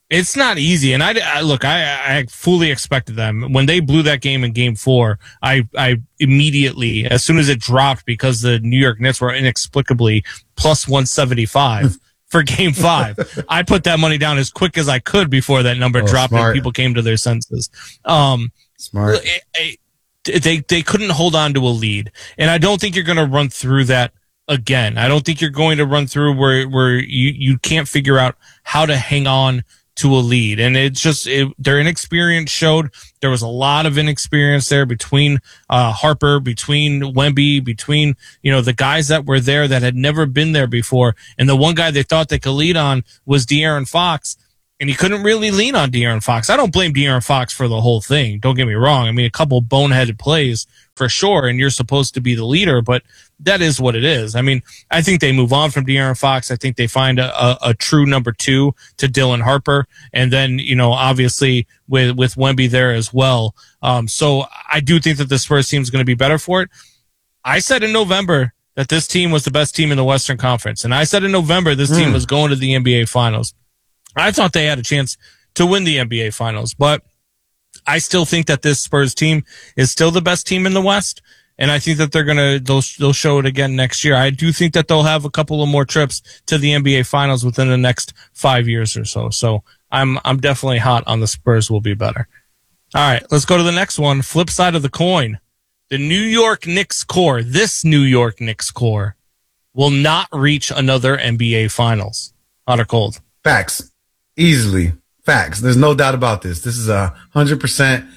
It's not easy, and I, I look. I, I fully expected them when they blew that game in Game Four. I, I immediately, as soon as it dropped, because the New York Knicks were inexplicably plus one seventy five for Game Five, I put that money down as quick as I could before that number oh, dropped smart. and people came to their senses. Um, smart. It, it, they they couldn't hold on to a lead, and I don't think you're going to run through that again. I don't think you're going to run through where where you you can't figure out how to hang on to a lead. And it's just, it, their inexperience showed. There was a lot of inexperience there between uh, Harper, between Wemby, between, you know, the guys that were there that had never been there before. And the one guy they thought they could lead on was De'Aaron Fox. And he couldn't really lean on De'Aaron Fox. I don't blame De'Aaron Fox for the whole thing. Don't get me wrong. I mean, a couple boneheaded plays for sure, and you're supposed to be the leader, but that is what it is. I mean, I think they move on from De'Aaron Fox. I think they find a, a, a true number two to Dylan Harper, and then, you know, obviously with, with Wemby there as well. Um, so I do think that the Spurs team is going to be better for it. I said in November that this team was the best team in the Western Conference, and I said in November this mm. team was going to the N B A Finals. I thought they had a chance to win the N B A Finals, but I still think that this Spurs team is still the best team in the West, and I think that they're gonna they'll they'll show it again next year. I do think that they'll have a couple of more trips to the N B A Finals within the next five years or so. So I'm I'm definitely hot on the Spurs will be better. All right, let's go to the next one. Flip side of the coin, the New York Knicks core. This New York Knicks core will not reach another N B A Finals. Hot or cold? Facts. Easily. Facts. There's no doubt about this. This is a hundred percent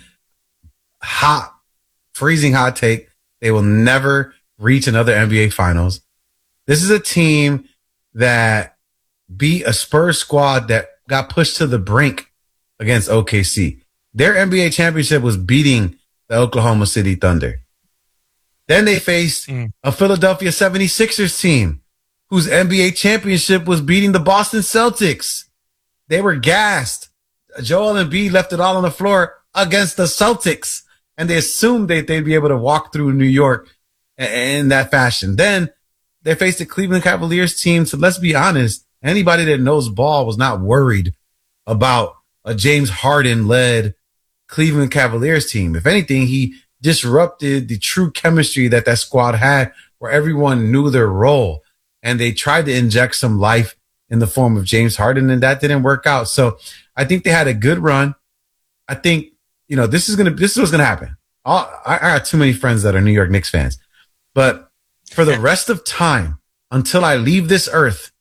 hot, freezing hot take. They will never reach another N B A Finals. This is a team that beat a Spurs squad that got pushed to the brink against O K C. Their N B A championship was beating the Oklahoma City Thunder. Then they faced mm. a Philadelphia seventy-sixers team whose N B A championship was beating the Boston Celtics. They were gassed. Joel Embiid left it all on the floor against the Celtics, and they assumed that they'd be able to walk through New York in that fashion. Then they faced the Cleveland Cavaliers team. So let's be honest, anybody that knows ball was not worried about a James Harden-led Cleveland Cavaliers team. If anything, he disrupted the true chemistry that that squad had, where everyone knew their role, and they tried to inject some life in the form of James Harden, and that didn't work out. So I think they had a good run. I think, you know, this is going to, this is what's going to happen. All, I, I got too many friends that are New York Knicks fans, but for the rest of time, until I leave this earth,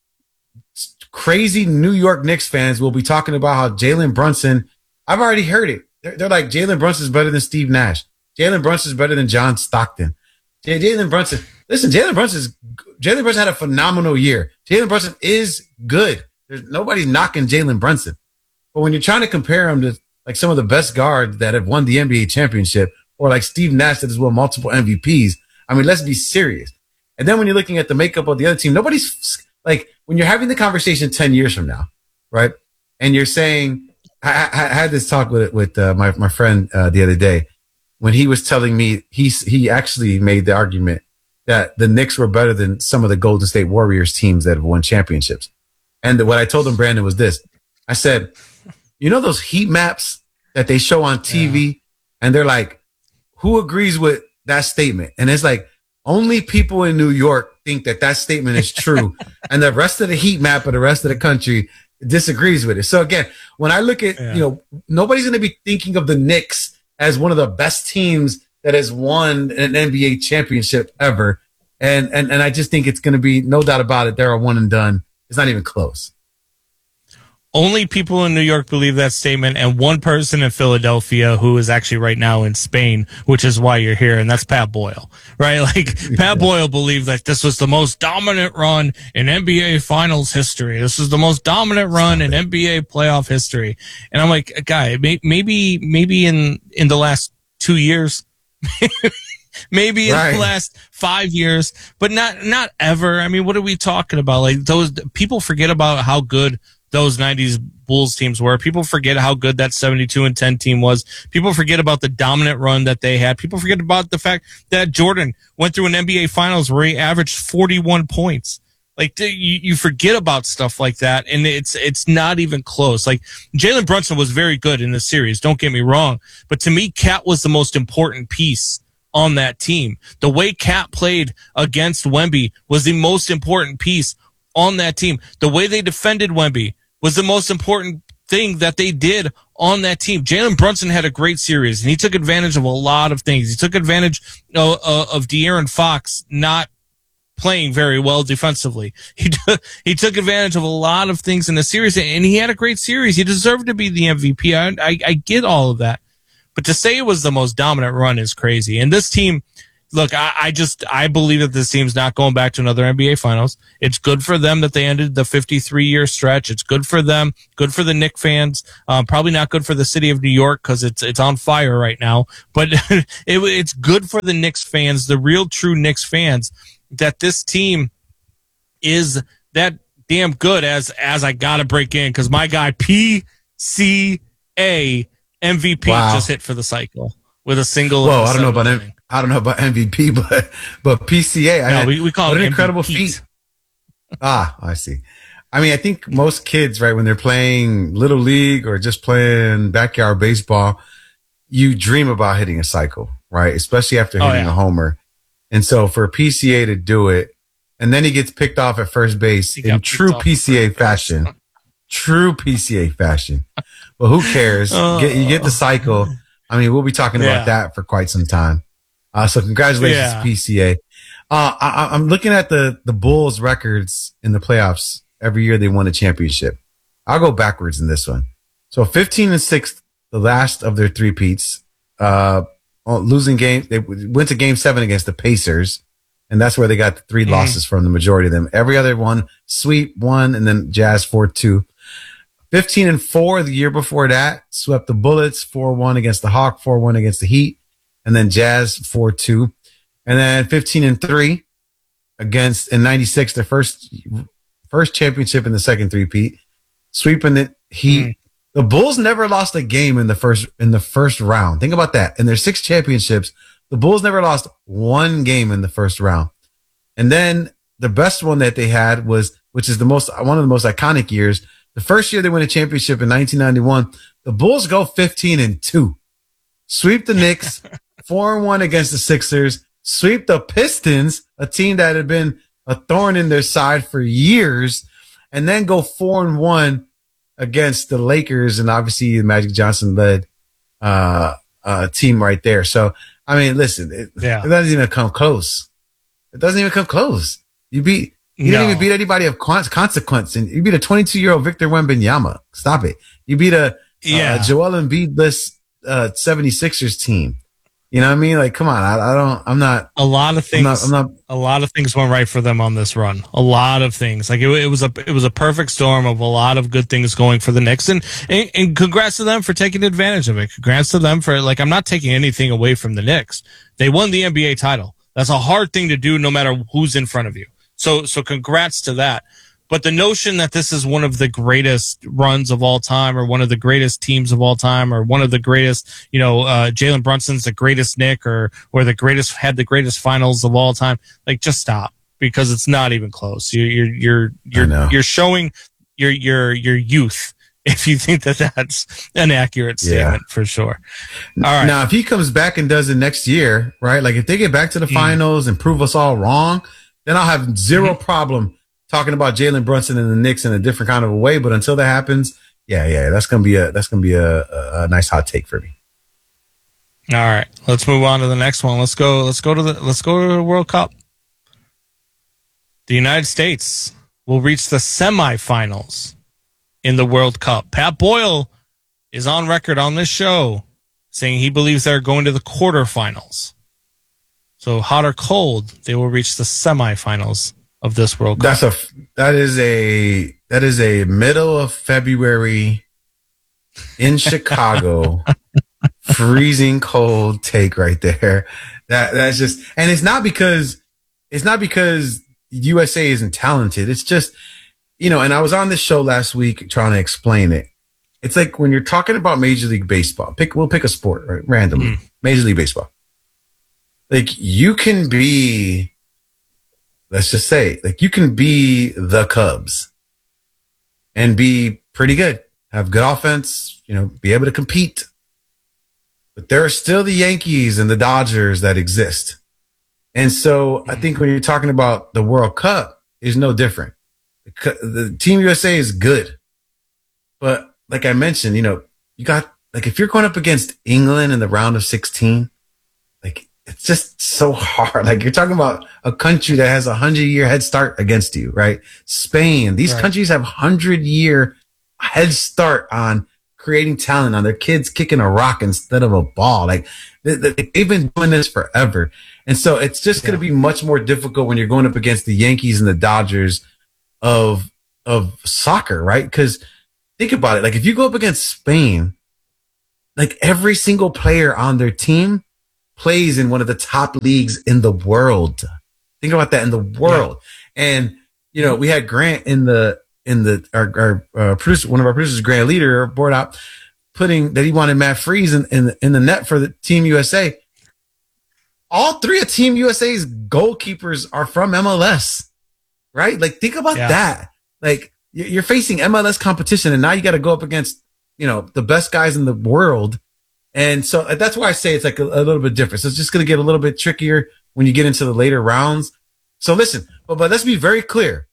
crazy New York Knicks fans will be talking about how Jalen Brunson, I've already heard it. They're, they're like, Jalen Brunson is better than Steve Nash. Jalen Brunson is better than John Stockton. J- Jalen Brunson, listen, Jalen Brunson's, Jalen Brunson had a phenomenal year. Jalen Brunson is good. There's nobody's knocking Jalen Brunson. But when you're trying to compare him to like some of the best guards that have won the N B A championship, or like Steve Nash that has won multiple M V Ps, I mean, let's be serious. And then when you're looking at the makeup of the other team, nobody's like, when you're having the conversation ten years from now, right? And you're saying, I, I had this talk with with uh, my my friend uh, the other day when he was telling me he he actually made the argument that the Knicks were better than some of the Golden State Warriors teams that have won championships. And what I told him, Brandon, was this. I said, you know those heat maps that they show on T V, yeah. and they're like, who agrees with that statement? And it's like, only people in New York think that that statement is true. And the rest of the heat map of the rest of the country disagrees with it. So again, when I look at, yeah. you know, nobody's going to be thinking of the Knicks as one of the best teams that has won an N B A championship ever. And, and, and I just think it's going to be, no doubt about it, they're a one and done. It's not even close. Only people in New York believe that statement, and one person in Philadelphia who is actually right now in Spain, which is why you're here, and that's Pat Boyle, right? Like, Pat Boyle believed that this was the most dominant run in N B A Finals history. This is the most dominant run in N B A playoff history. And I'm like, guy, maybe, maybe in, in the last two years, maybe in right. the last five years, but not, not ever. I mean, what are we talking about? Like, those people forget about how good those nineties Bulls teams were. People forget how good that seventy-two and ten team was. People forget about the dominant run that they had. People forget about the fact that Jordan went through an N B A Finals where he averaged forty-one points. Like you, you forget about stuff like that, and it's it's not even close. Like Jalen Brunson was very good in this series. Don't get me wrong, but to me, Cat was the most important piece on that team. The way Cat played against Wemby was the most important piece on that team. The way they defended Wemby was the most important thing that they did on that team. Jalen Brunson had a great series, and he took advantage of a lot of things. He took advantage of, of De'Aaron Fox not playing very well defensively. He took, he took advantage of a lot of things in the series, and he had a great series. He deserved to be the M V P. I, I, I get all of that. But to say it was the most dominant run is crazy. And this team, look, I, I just, I believe that this team's not going back to another N B A Finals. It's good for them that they ended the fifty-three year stretch. It's good for them, good for the Knicks fans. Um, probably not good for the city of New York because it's, it's on fire right now. But it, it's good for the Knicks fans, the real true Knicks fans, that this team is that damn good as, as I gotta break in because my guy P C A M V P wow. just hit for the cycle with a single. Whoa, I don't know about M- I don't know about M V P, but but P C A. No, I, we, we call what it an incredible M V P. feat. Ah, I see. I mean, I think most kids, right, when they're playing little league or just playing backyard baseball, you dream about hitting a cycle, right? Especially after hitting oh, yeah. a homer. And so for P C A to do it, and then he gets picked off at first base in true P C A fashion, true P C A fashion. Well, who cares? Get, you get the cycle. I mean, we'll be talking yeah. about that for quite some time. Uh, so congratulations yeah. to P C A. Uh, I, I'm looking at the, the Bulls records in the playoffs every year they won a championship. I'll go backwards in this one. So fifteen and six, the last of their three-peats, uh, losing games. They went to game seven against the Pacers, and that's where they got the three mm. losses from, the majority of them. Every other one, sweep one, and then Jazz four two. fifteen and four the year before that, swept the Bullets four one against the Hawks, four one against the Heat, and then Jazz four two. And then fifteen and three against, in ninety-six, their first, first championship in the second three-peat, sweeping the Heat. Mm. The Bulls never lost a game in the first, in the first round. Think about that. In their six championships, the Bulls never lost one game in the first round. And then the best one that they had was, which is the most, one of the most iconic years, the first year they win a championship in nineteen ninety-one, the Bulls go fifteen and two, sweep the Knicks, four and one against the Sixers, sweep the Pistons, a team that had been a thorn in their side for years, and then go four and one against the Lakers, and obviously the Magic Johnson led uh, uh, team right there. So, I mean, listen, it, yeah. it doesn't even come close. It doesn't even come close. You beat. You no. didn't even beat anybody of consequence, and you beat a twenty-two-year-old Victor Wembanyama. Stop it. You beat a, yeah. a Joel Embiid-less uh, seventy-sixers team. You know what I mean? Like, come on. I, I don't, I'm not. A lot of things, I'm not, I'm not, a lot of things went right for them on this run. A lot of things. Like, it, it was a, it was a perfect storm of a lot of good things going for the Knicks. And, and, and congrats to them for taking advantage of it. Congrats to them for, like, I'm not taking anything away from the Knicks. They won the N B A title. That's a hard thing to do no matter who's in front of you. So, so congrats to that. But the notion that this is one of the greatest runs of all time, or one of the greatest teams of all time, or one of the greatest, you know, uh, Jalen Brunson's the greatest Knick, or, or the greatest, had the greatest finals of all time. Like, just stop, because it's not even close. You, you're, you're, you're, you're showing your, your, your youth if you think that that's an accurate statement, yeah. for sure. All right. Now, if he comes back and does it next year, right? Like, if they get back to the mm. finals and prove us all wrong, then I'll have zero mm-hmm. problem talking about Jalen Brunson and the Knicks in a different kind of a way. But until that happens, yeah, yeah, that's gonna be a that's gonna be a, a, a nice hot take for me. All right, let's move on to the next one. Let's go. Let's go to the let's go to the World Cup. The United States will reach the semifinals in the World Cup. Pat Boyle is on record on this show saying he believes they're going to the quarterfinals. So, hot or cold, they will reach the semifinals of this World Cup. That's a that is a that is a middle of February in Chicago, freezing cold take right there. That that's just, and it's not because it's not because U S A isn't talented. It's just, you know. And I was on this show last week trying to explain it. It's like when you're talking about Major League Baseball. Pick we'll pick a sport, right, randomly. Mm. Major League Baseball. Like, you can be let's just say, like, you can be the Cubs and be pretty good, have good offense, you know, be able to compete. But there are still the Yankees and the Dodgers that exist. And so I think when you're talking about the World Cup, it's no different. The, the Team U S A is good. But like I mentioned, you know, you got, like, if you're going up against England in the round of sixteen, like, it's just so hard. Like, you're talking about a country that has a hundred year head start against you, right? Spain, these Right. countries have hundred year head start on creating talent, on their kids kicking a rock instead of a ball. Like, they, they, they've been doing this forever. And so it's just going to be much more difficult when you're going up against the Yankees and the Dodgers of, of soccer, right? Because think about it. Like, if you go up against Spain, like, every single player on their team plays in one of the top leagues in the world. Think about that, in the world. Yeah. And, you know, we had Grant in the, in the, our, our uh, producer, one of our producers, Grant Leader, board out, putting that he wanted Matt Freese in, in, in the net for the Team U S A. All three of Team U S A's goalkeepers are from M L S, right? Like, think about Yeah. that. Like, you're facing M L S competition, and now you got to go up against, you know, the best guys in the world. And so that's why I say it's like a, a little bit different. So it's just going to get a little bit trickier when you get into the later rounds. So listen, but, but let's be very clear.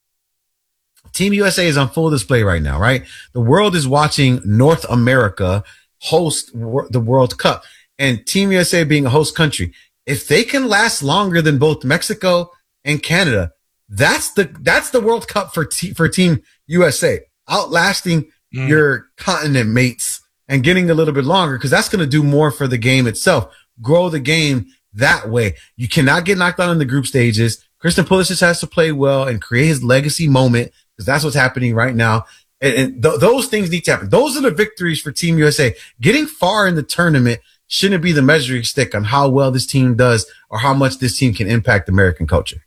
Team U S A is on full display right now, right? The world is watching North America host wor- the World Cup, and Team U S A being a host country, if they can last longer than both Mexico and Canada, that's the, that's the World Cup for te- for Team U S A, outlasting mm. your continent mates and getting a little bit longer, because that's going to do more for the game itself, grow the game that way. You cannot get knocked out in the group stages. Christian Pulisic has to play well and create his legacy moment, because that's what's happening right now. And, and th- those things need to happen. Those are the victories for Team U S A. Getting far in the tournament shouldn't be the measuring stick on how well this team does or how much this team can impact American culture.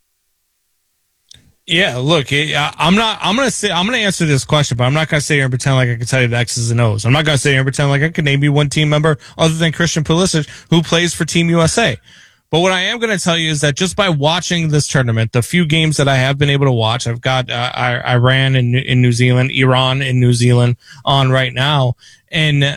Yeah, look, I'm not, I'm going to say, I'm going to answer this question, but I'm not going to sit here and pretend like I can tell you the X's and O's. I'm not going to sit here and pretend like I can name you one team member other than Christian Pulisic who plays for Team U S A. But what I am going to tell you is that just by watching this tournament, the few games that I have been able to watch, I've got uh, Iran in, in New Zealand, Iran in New Zealand on right now. And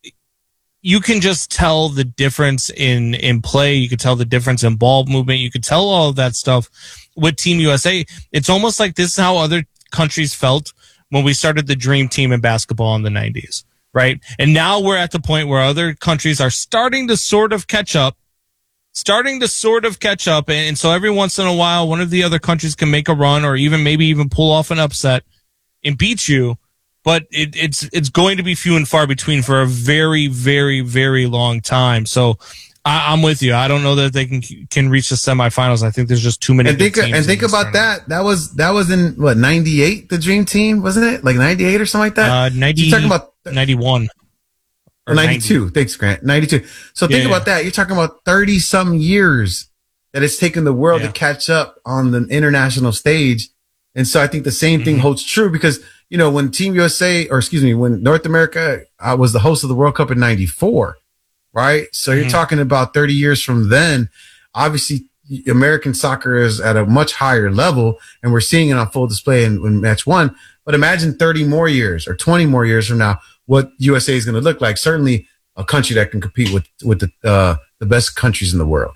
you can just tell the difference in, in play. You can tell the difference in ball movement. You can tell all of that stuff with Team U S A. It's almost like this is how other countries felt when we started the dream team in basketball in the nineties, right? And now we're at the point where other countries are starting to sort of catch up, starting to sort of catch up. And so every once in a while, one of the other countries can make a run or even maybe even pull off an upset and beat you. But it, it's, it's going to be few and far between for a very, very, very long time. So I, I'm with you. I don't know that they can can reach the semifinals. I think there's just too many. And think teams and think about that. That was that was in what ninety-eight, the Dream Team, wasn't it? Like ninety-eight or something like that. Uh, ninety. You're talking about ninety-one or ninety-two. ninety. Thanks, Grant. ninety-two. So think yeah, about yeah. that. You're talking about thirty some years that it's taken the world yeah. to catch up on the international stage. And so I think the same mm-hmm. thing holds true, because, you know, when Team U S A, or excuse me, when North America uh, was the host of the World Cup in ninety-four. Right. So you're mm-hmm. talking about thirty years from then. Obviously, American soccer is at a much higher level, and we're seeing it on full display in, in match one. But imagine thirty more years or twenty more years from now, what U S A is going to look like. Certainly a country that can compete with, with the, uh, the best countries in the world.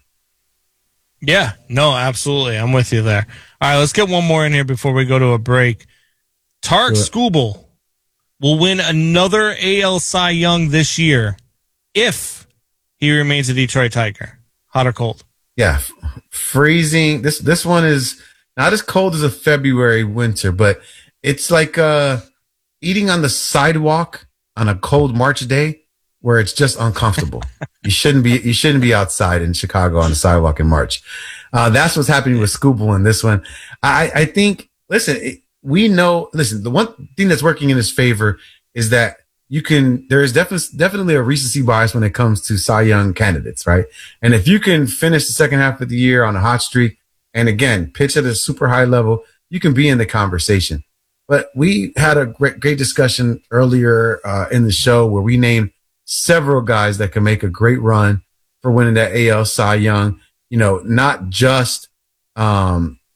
Yeah, no, absolutely. I'm with you there. All right, let's get one more in here before we go to a break. Tarek Skubal will win another A L Cy Young this year if he remains a Detroit Tiger. Hot or cold? Yeah, freezing. This this one is not as cold as a February winter, but it's like uh, eating on the sidewalk on a cold March day where it's just uncomfortable. you shouldn't be you shouldn't be outside in Chicago on the sidewalk in March. Uh, that's what's happening with Skubal in this one. I, I think. Listen, it, we know. Listen, the one thing that's working in his favor is that you can, there is definitely, definitely a recency bias when it comes to Cy Young candidates, right? And if you can finish the second half of the year on a hot streak and again, pitch at a super high level, you can be in the conversation. But we had a great, great discussion earlier uh, in the show where we named several guys that can make a great run for winning that A L Cy Young, you know, not just, um,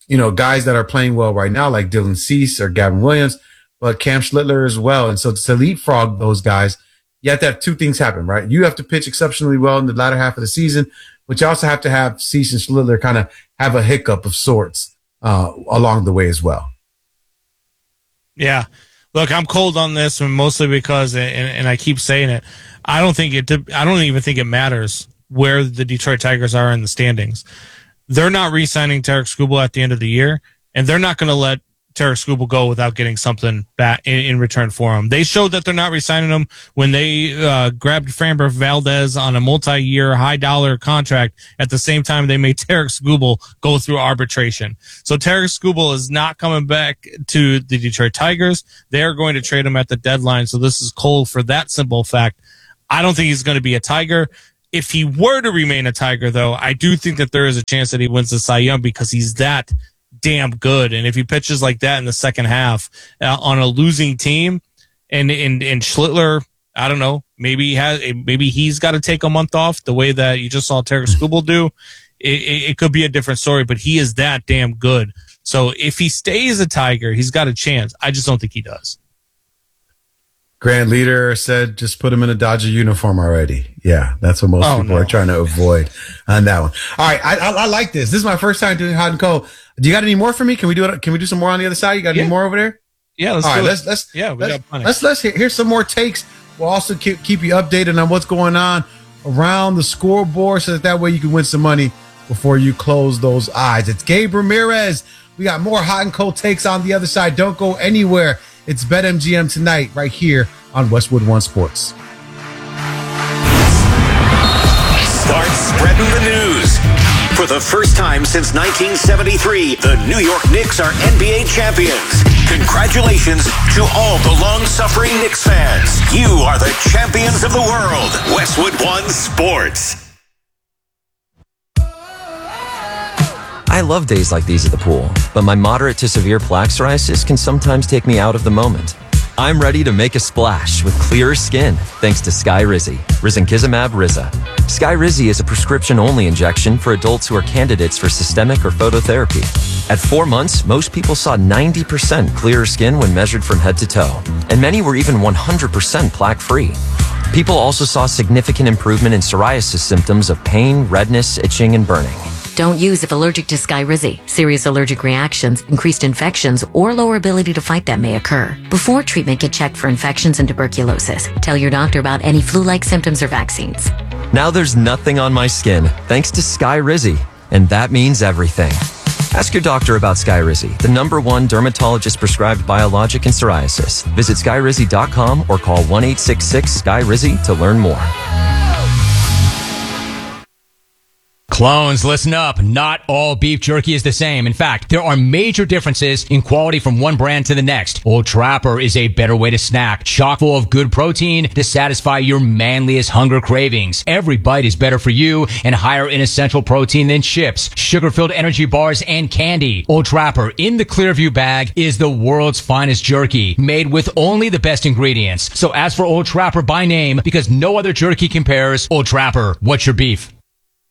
you know, guys that are playing well right now, like Dylan Cease or Gavin Williams, but Cam Schlittler as well. And so to leapfrog those guys, you have to have two things happen, right? You have to pitch exceptionally well in the latter half of the season, but you also have to have Cease and Schlittler kind of have a hiccup of sorts uh, along the way as well. Yeah. Look, I'm cold on this one mostly because, and, and I keep saying it, I don't think it, I don't even think it matters where the Detroit Tigers are in the standings. They're not re-signing Tarik Skubal at the end of the year, and they're not going to let Tarik Skubal go without getting something back in, in return for him. They showed that they're not re-signing him when they uh, grabbed Framber Valdez on a multi-year, high-dollar contract at the same time they made Tarik Skubal go through arbitration. So Tarik Skubal is not coming back to the Detroit Tigers. They're going to trade him at the deadline, so this is cold for that simple fact. I don't think he's going to be a Tiger. If he were to remain a Tiger, though, I do think that there is a chance that he wins the Cy Young because he's that damn good. And if he pitches like that in the second half uh, on a losing team, and and and Schlittler, I don't know, maybe he has, maybe he's got to take a month off the way that you just saw Tarik Skubal do. It, it, it could be a different story, but he is that damn good. So if he stays a Tiger, he's got a chance. I just don't think he does. Grant Leader said, just put him in a Dodger uniform already. Yeah, that's what most oh, people no. are trying to avoid on that one. All right, I, I, I like this. This is my first time doing hot and cold. Do you got any more for me? Can we do it? Can we do some more on the other side? You got yeah. any more over there? Yeah, let's All do right, it. let's let's yeah, we let's, got plenty. let's let's hear here's some more takes. We'll also keep keep you updated on what's going on around the scoreboard, so that that way you can win some money before you close those eyes. It's Gabe Ramirez. We got more hot and cold takes on the other side. Don't go anywhere. It's BetMGM tonight, right here on Westwood One Sports. Start spreading the news. For the first time since nineteen seventy-three, the New York Knicks are N B A champions. Congratulations to all the long-suffering Knicks fans. You are the champions of the world. Westwood One Sports. I love days like these at the pool, but my moderate to severe plaque psoriasis can sometimes take me out of the moment. I'm ready to make a splash with clearer skin thanks to Skyrizi, risankizumab Riza. Skyrizi is a prescription-only injection for adults who are candidates for systemic or phototherapy. At four months, most people saw ninety percent clearer skin when measured from head to toe, and many were even one hundred percent plaque-free. People also saw significant improvement in psoriasis symptoms of pain, redness, itching, and burning. Don't use if allergic to Skyrizi. Serious allergic reactions, increased infections, or lower ability to fight them may occur. Before treatment, get checked for infections and tuberculosis. Tell your doctor about any flu-like symptoms or vaccines. Now there's nothing on my skin thanks to Skyrizi, and that means everything. Ask your doctor about Skyrizi, the number one dermatologist-prescribed biologic in psoriasis. Visit skyrizi dot com or call one eight six six S K Y R I Z I to learn more. Clones, listen up. Not all beef jerky is the same. In fact, there are major differences in quality from one brand to the next. Old Trapper is a better way to snack, chock full of good protein to satisfy your manliest hunger cravings. Every bite is better for you and higher in essential protein than chips, sugar-filled energy bars, and candy. Old Trapper in the Clearview bag is the world's finest jerky, made with only the best ingredients. So ask for Old Trapper by name because no other jerky compares. Old Trapper, what's your beef?